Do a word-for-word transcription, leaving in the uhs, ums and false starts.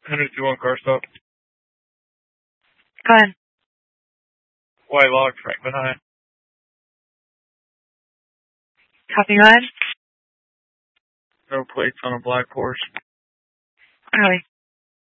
one oh two one car stop. Go ahead. White log track behind. Copy, go ahead. No plates on a black Porsche. Alright.